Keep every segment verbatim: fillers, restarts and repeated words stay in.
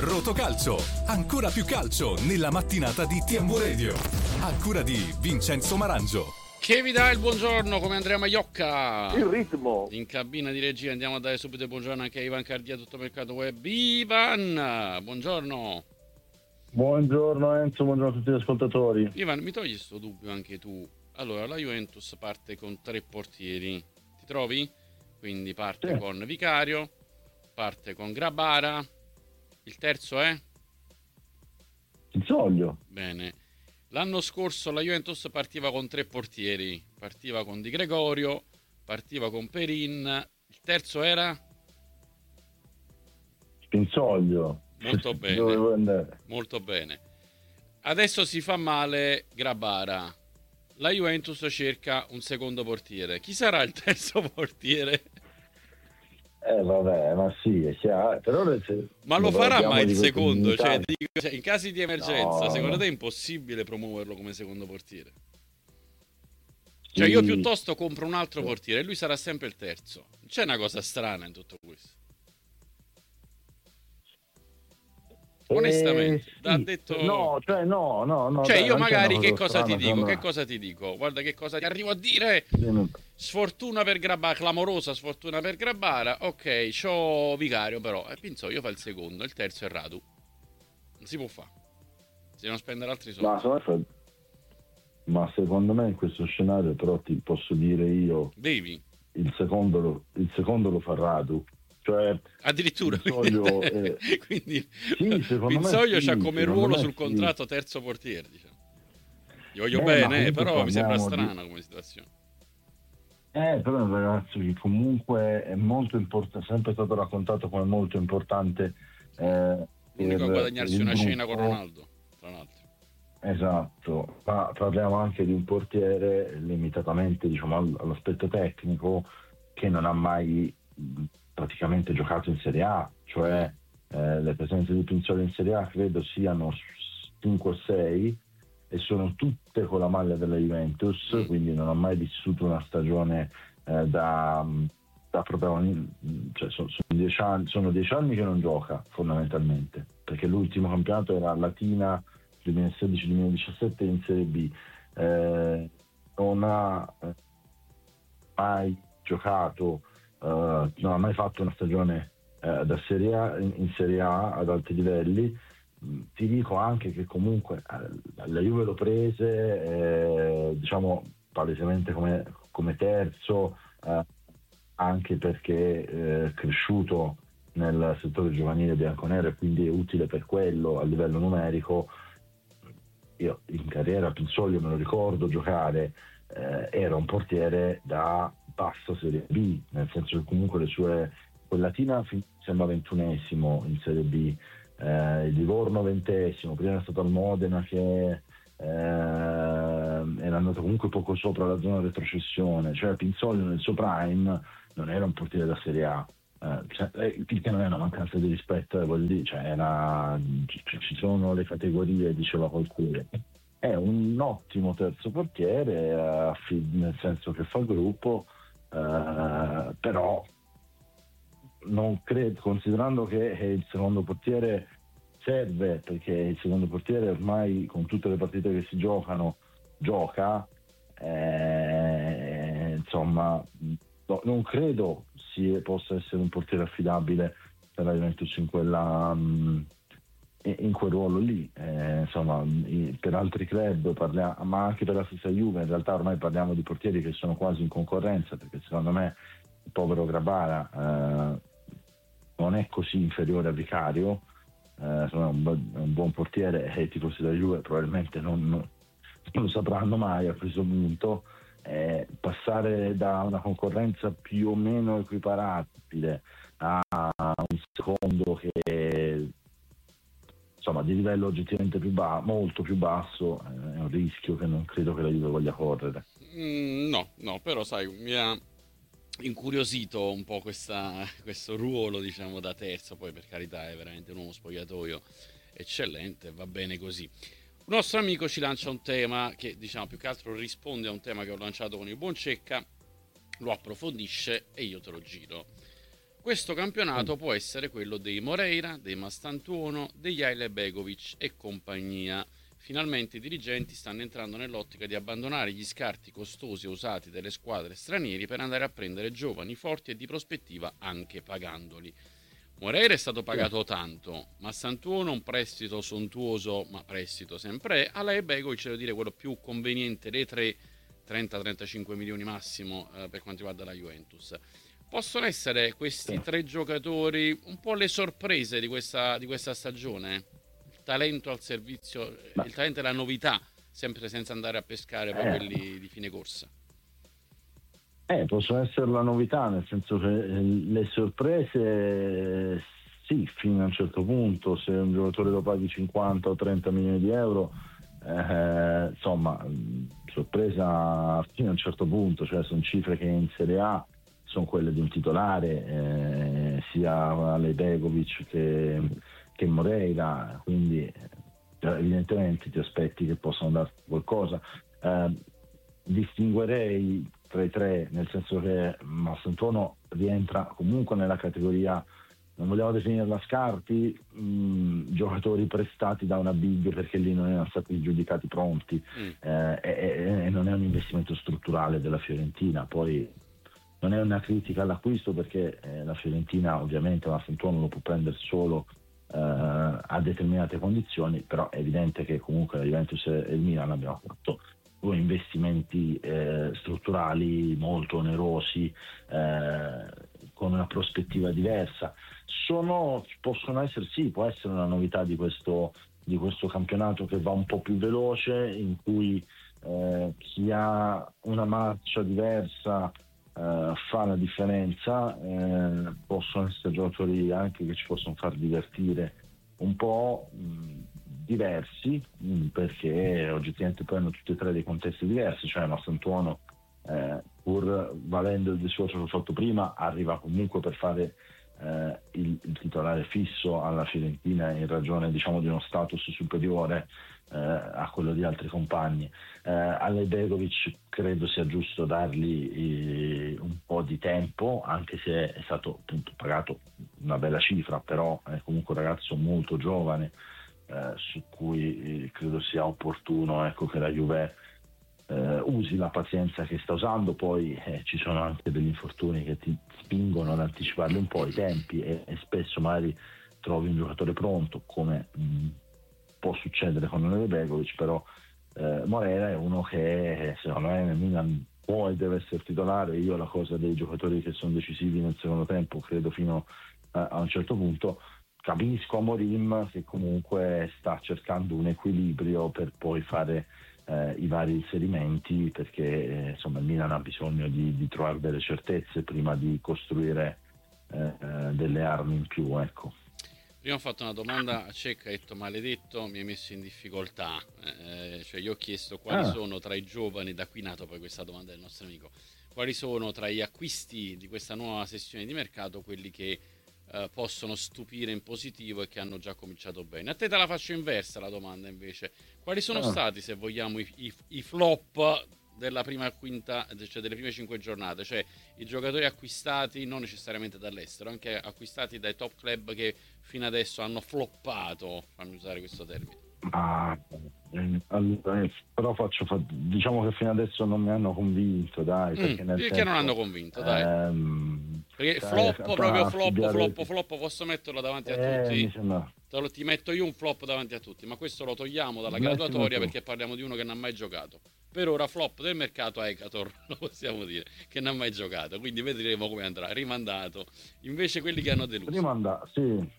Rotocalcio, ancora più calcio nella mattinata di T M V Radio. A cura di Vincenzo Marangio. Che vi dà il buongiorno come Andrea Maiocca. Il ritmo. In cabina di regia andiamo a dare subito il buongiorno anche a Ivan Cardia, tutto mercato web. Ivan, buongiorno. Buongiorno Enzo, buongiorno a tutti gli ascoltatori. Ivan, mi togli sto dubbio anche tu. Allora, la Juventus parte con tre portieri, ti trovi? Quindi parte sì. con Vicario, parte con Grabara, il terzo è? Pinsoglio. Bene. L'anno scorso la Juventus partiva con tre portieri, partiva con Di Gregorio, partiva con Perin, il terzo era? Pinsoglio. Molto bene, molto bene. Adesso si fa male Grabara, la Juventus cerca un secondo portiere, chi sarà il terzo portiere? Eh vabbè, ma sì, è chiaro. Però se, ma lo farà mai il secondo? Cioè, dico, cioè, in casi di emergenza, no, secondo no. te è impossibile promuoverlo come secondo portiere? Cioè, io piuttosto compro un altro portiere e lui sarà sempre il terzo. C'è una cosa strana in tutto questo. Onestamente, eh, sì. ha detto no, cioè no, no, no. cioè dai, io magari che cosa cosa strana, ti dico? sono... Che cosa ti dico? Guarda che cosa ti arrivo a dire. Sì. Sfortuna per Grabara, clamorosa sfortuna per Grabara. Ok, c'ho Vicario però. E penso io fa il secondo, il terzo è Radu. Non si può fare. Si devono spendere altri soldi. Ma, fa... Ma secondo me in questo scenario però ti posso dire io. Devi. Il secondo lo, il secondo lo fa Radu. Cioè, addirittura Pinsoglio, quindi, eh, quindi sì, Pinsoglio sì, c'ha come ruolo sul sì. contratto terzo portiere, diciamo. Io voglio Beh, bene, però mi sembra strana di... come situazione. Eh, però è un ragazzo che comunque è molto importante, sempre stato raccontato come molto importante. Eh, L'unico a guadagnarsi una gruppo. cena con Ronaldo, tra l'altro. Esatto, ma parliamo anche di un portiere limitatamente, diciamo, all'aspetto tecnico, che non ha mai praticamente giocato in Serie A, cioè eh, le presenze di Pinsoglio in Serie A credo siano cinque o sei e sono tutte con la maglia della Juventus, mm. quindi non ha mai vissuto una stagione eh, da, da protagonista, cioè sono, sono, dieci anni, sono dieci anni che non gioca fondamentalmente, perché l'ultimo campionato era Latina duemilasedici duemiladiciassette in Serie B, eh, non ha eh, mai giocato, eh, non ha mai fatto una stagione eh, da Serie A, in, in Serie A ad alti livelli. Ti dico anche che comunque eh, la Juve lo prese eh, diciamo palesemente come, come terzo, eh, anche perché è eh, cresciuto nel settore giovanile bianconero e quindi è utile per quello a livello numerico. Io in carriera Pinsoglio me lo ricordo giocare, eh, era un portiere da bassa Serie B, nel senso che comunque le sue, quell'Latina sembra ventunesimo in Serie B, eh, il Livorno ventesimo, prima è stato al Modena che eh, era andato comunque poco sopra la zona retrocessione, cioè Pinsoglio nel suo prime non era un portiere da Serie A. Uh, cioè, il che non è una mancanza di rispetto, eh, voglio dire, cioè era, ci, ci sono le categorie, diceva qualcuno. È un ottimo terzo portiere, uh, nel senso che fa gruppo, uh, però non credo, considerando che il secondo portiere serve, perché il secondo portiere ormai con tutte le partite che si giocano gioca, eh, insomma no, non credo si possa essere un portiere affidabile per la Juventus in quella um, in quel ruolo lì, eh, insomma per altri club parliamo, ma anche per la stessa Juve in realtà ormai parliamo di portieri che sono quasi in concorrenza, perché secondo me il povero Grabara eh, non è così inferiore a Vicario, eh, è un, bu- un buon portiere e i tifosi della Juve probabilmente non, non lo sapranno mai a questo punto. Eh, passare da una concorrenza più o meno equiparabile a un secondo che insomma di livello oggettivamente più ba- molto più basso eh, è un rischio che non credo che la Juve voglia correre. Mm, no, no, però sai, mi ha incuriosito un po' questa, questo ruolo, diciamo, da terzo. Poi per carità è veramente un uomo spogliatoio eccellente, va bene così. Un nostro amico ci lancia un tema che, diciamo, più che altro risponde a un tema che ho lanciato con il buon Cecca, lo approfondisce e io te lo giro. Questo campionato può essere quello dei Moreira, dei Mastantuono, degli Ajlebegovic e compagnia. Finalmente i dirigenti stanno entrando nell'ottica di abbandonare gli scarti costosi e usati delle squadre stranieri per andare a prendere giovani forti e di prospettiva anche pagandoli. Moreira è stato pagato tanto, Mastantuono un prestito sontuoso, ma prestito sempre è, Ajlebegovic devo dire quello più conveniente dei tre, trenta trentacinque milioni massimo eh, per quanto riguarda la Juventus. Possono essere questi tre giocatori un po' le sorprese di questa, di questa stagione? Il talento al servizio, Ma... il talento e la novità, sempre senza andare a pescare poi eh. quelli di fine corsa. Eh, possono essere la novità, nel senso che le sorprese sì, fino a un certo punto, se un giocatore lo paghi cinquanta o trenta milioni di euro, eh, insomma, sorpresa fino a un certo punto, cioè sono cifre che in Serie A sono quelle di un titolare, eh, sia Ajlebegovic che, che Moreira, quindi evidentemente ti aspetti che possano darti qualcosa. Eh, distinguerei tra i tre, nel senso che Mastantuono rientra comunque nella categoria, non vogliamo definirla scarti, mh, giocatori prestati da una big perché lì non erano stati giudicati pronti, mm. eh, e, e non è un investimento strutturale della Fiorentina. Poi non è una critica all'acquisto perché eh, la Fiorentina ovviamente Mastantuono lo può prendere solo eh, a determinate condizioni, però è evidente che comunque la Juventus e il Milan abbiamo fatto due investimenti eh, strutturali molto onerosi, eh, con una prospettiva diversa. Sono, possono essere, sì, può essere una novità di questo, di questo campionato che va un po' più veloce, in cui eh, chi ha una marcia diversa Uh, fa la differenza, eh, possono essere giocatori anche che ci possono far divertire un po', mh, diversi, mh, perché oggettivamente poi hanno tutti e tre dei contesti diversi, cioè Mastantuono eh, pur valendo il discorso che ho fatto prima arriva comunque per fare eh, il, il titolare fisso alla Fiorentina in ragione, diciamo, di uno status superiore eh, a quello di altri compagni. Eh, Ajlebegovic credo sia giusto dargli eh, un po' di tempo, anche se è stato appunto pagato una bella cifra, però è comunque un ragazzo molto giovane eh, su cui eh, credo sia opportuno, ecco, che la Juve eh, usi la pazienza che sta usando. Poi eh, ci sono anche degli infortuni che ti spingono ad anticipare un po' i tempi e, e spesso magari trovi un giocatore pronto, come mh, può succedere con Ajlebegovic, però eh, Moreira è uno che secondo me nel Milan può e deve essere titolare. Io la cosa dei giocatori che sono decisivi nel secondo tempo credo fino a, a un certo punto. Capisco Amorim che comunque sta cercando un equilibrio per poi fare eh, i vari inserimenti, perché eh, insomma il Milan ha bisogno di, di trovare delle certezze prima di costruire eh, delle armi in più, ecco. Prima ho fatto una domanda a Cecca, ha detto maledetto, mi hai messo in difficoltà, eh, cioè io ho chiesto quali ah. sono tra i giovani, da qui nato poi questa domanda del nostro amico, quali sono tra gli acquisti di questa nuova sessione di mercato quelli che eh, possono stupire in positivo e che hanno già cominciato bene. A te te la faccio inversa la domanda invece, quali sono ah. stati, se vogliamo, i, i, i flop della prima quinta, cioè delle prime cinque giornate, cioè i giocatori acquistati non necessariamente dall'estero, anche acquistati dai top club che fino adesso hanno floppato, fammi usare questo termine. Ah, allora, però faccio, diciamo che fino adesso non mi hanno convinto, dai, perché, mm, nel perché senso, non hanno convinto, dai. Ehm, perché dai, flop, dai, proprio flop, studiare... flop, flop, posso metterlo davanti a eh, tutti? Mi sembra... Te lo, ti metto io un flop davanti a tutti, ma questo lo togliamo dalla Mettilo graduatoria tu, perché parliamo di uno che non ha mai giocato. Per ora flop del mercato Ekator, lo possiamo dire, che non ha mai giocato, quindi vedremo come andrà, rimandato. Invece quelli che hanno deluso. Rimanda, sì.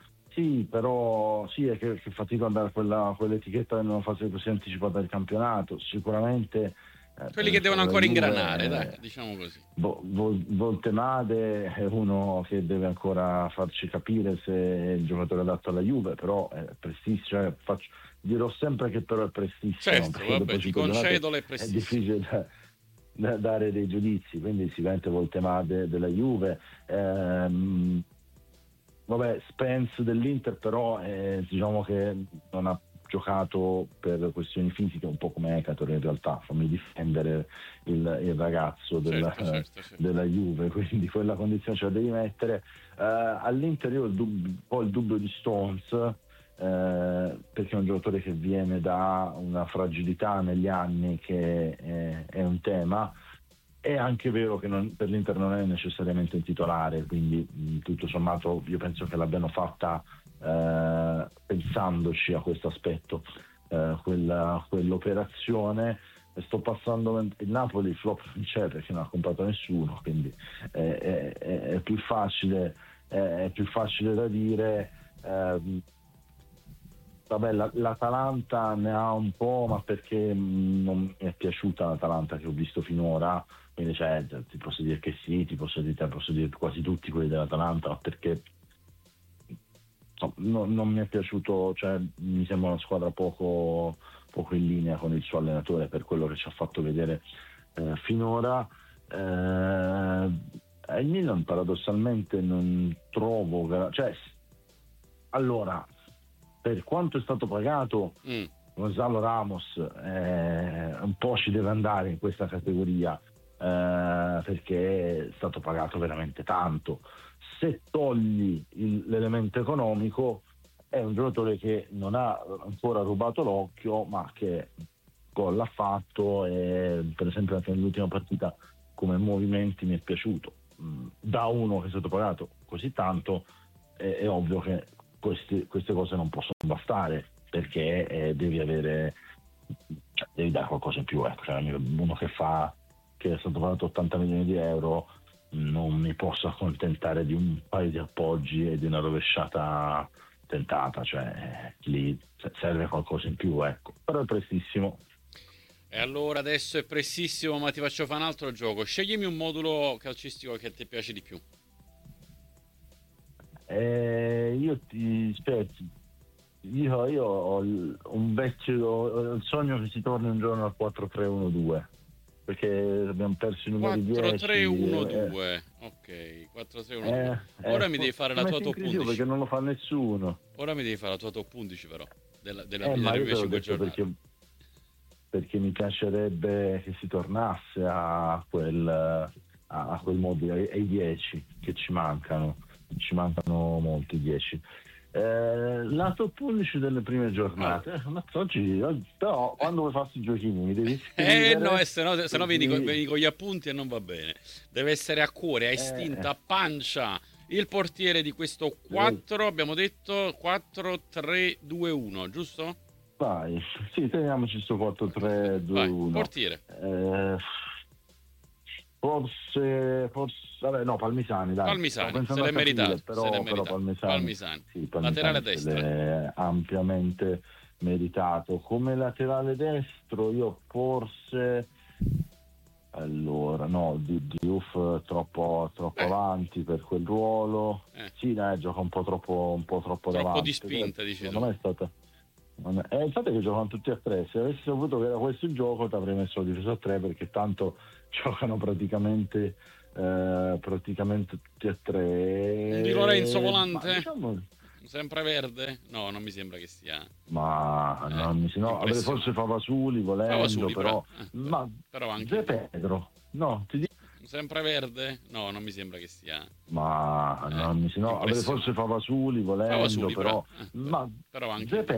Sì, però sì, è che, che fatico a dare quella, quell'etichetta che nella fase così anticipata del campionato. Sicuramente eh, quelli che devono ancora Juve, ingranare, dai, diciamo così. Vo, Vol, Voltemade è uno che deve ancora farci capire se è il giocatore adatto alla Juve, però è prestissimo, cioè, faccio, dirò sempre che però è prestissimo. Certo, vabbè, ti concedo le prestissimo. È difficile da, da dare dei giudizi, quindi sicuramente Voltemade della Juve. Ehm, Vabbè, Spence dell'Inter però eh, diciamo che non ha giocato per questioni fisiche, un po' come Ekator in realtà, fammi difendere il, il ragazzo della, Certo, certo, certo. della Juve, quindi quella condizione ce la devi mettere. Uh, all'Inter io ho il dubbio, un po' il dubbio di Stones, uh, perché è un giocatore che viene da una fragilità negli anni che è, è un tema. È anche vero che non, per l'Inter non è necessariamente un titolare, quindi mh, tutto sommato io penso che l'abbiano fatta eh, pensandoci a questo aspetto, eh, quella, quell'operazione. Sto passando il Napoli, flop non c'è perché non ha comprato nessuno, quindi è, è, è più facile è, è più facile da dire. Eh, Vabbè, la, l'Atalanta ne ha un po', ma perché mh, non mi è piaciuta l'Atalanta che ho visto finora, quindi cioè, ti posso dire che sì, ti posso dire, posso dire quasi tutti quelli dell'Atalanta, ma perché no, no, non mi è piaciuto, cioè mi sembra una squadra poco, poco in linea con il suo allenatore per quello che ci ha fatto vedere eh, finora. Eh, il Milan paradossalmente non trovo, cioè allora, per quanto è stato pagato, mm. Gonzalo Ramos eh, un po' ci deve andare in questa categoria, eh, perché è stato pagato veramente tanto. Se togli il, l'elemento economico, è un giocatore che non ha ancora rubato l'occhio, ma che gol l'ha fatto, e per esempio anche nell'ultima partita come movimenti mi è piaciuto. Da uno che è stato pagato così tanto è, è ovvio che Queste, queste cose non possono bastare, perché eh, devi avere, cioè, devi dare qualcosa in più, ecco. Cioè, uno che fa che è stato pagato ottanta milioni di euro non mi posso accontentare di un paio di appoggi e di una rovesciata tentata, cioè lì serve qualcosa in più, ecco. Però è prestissimo. E allora adesso è prestissimo, ma ti faccio fare un altro gioco. Sceglimi un modulo calcistico che ti piace di più. Eh, io ti aspetta, io, io ho un vecchio ho il sogno che si torni un giorno al quattro tre uno due, perché abbiamo perso i numeri dieci. quattro tre uno due, eh. Ok, quattro tre uno due. Eh, Ora eh, mi devi fare la tua top undici, perché non lo fa nessuno. Ora mi devi fare la tua top undici però della, della, eh, delle prime cinque giornate. Perché, perché mi piacerebbe che si tornasse a quel a quel modo, ai, ai dieci che ci mancano. Ci mancano molti dieci. Eh, la top undici delle prime giornate, eh, ma oggi, oggi però quando vuoi farsi i giochini mi devi scrivere, eh no, eh, se no, se no vieni, con, vieni con gli appunti e non va bene. Deve essere a cuore, a istinto, eh. a pancia. Il portiere di questo quattro, eh. abbiamo detto quattro tre due uno, giusto? Vai, sì, teniamoci sto quattro tre due uno. Portiere. Eh, Forse, forse, vabbè, no, Palmisani, dai. Palmisani, se l'è meritato, però, se l'è però meritato. Palmisani, Palmisani. sì, Palmisani laterale destro. È ampiamente meritato. Come laterale destro, io forse, allora, no, Diouf troppo, troppo avanti per quel ruolo. Eh. Sì, dai, gioca un po' troppo, un po' troppo, troppo davanti. di spinta, dici tu. Non è stata. Eh, infatti che giocano tutti a tre. Se avessi saputo che era questo il gioco ti avrei messo la difesa a tre, perché tanto giocano praticamente eh, praticamente tutti a tre. Di Lorenzo volante, ma, diciamo, sempre verde? No, non mi sembra che sia. Ma eh, non mi no, forse Favasuli volendo, Favasuli, però, però, eh, ma però anche De Pedro. No, ti dico sempre verde? No, non mi sembra che sia. Ma eh, non mi no, forse Favasuli volendo, Favasuli, però, però, eh, ma però anche